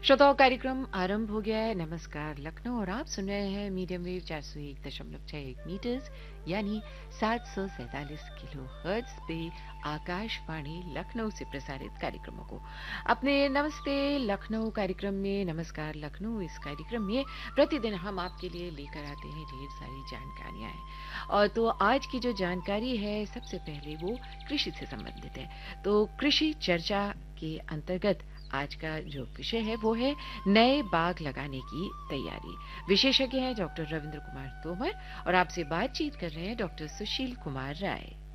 श्रोताओं कार्यक्रम आरंभ हो गया है। नमस्कार लखनऊ और आप सुन रहे हैं मीडियम वेव 401.61 मीटर्स यानी 747 किलो हर्ट्ज पे आकाशवाणी लखनऊ से प्रसारित कार्यक्रमों को अपने नमस्ते लखनऊ कार्यक्रम में नमस्कार लखनऊ इस कार्यक्रम में प्रतिदिन हम आपके लिए लेकर आते हैं ढेर सारी जानकारियां हैं। और तो आज की जो जानकारी है सबसे पहले वो कृषि से संबंधित है। तो कृषि चर्चा के अंतर्गत आज का जो विषय है वो है नए बाग लगाने की तैयारी। विशेषज्ञ हैं डॉक्टर रविंद्र कुमार तोमर और आपसे बातचीत कर रहे हैं डॉक्टर सुशील कुमार राय।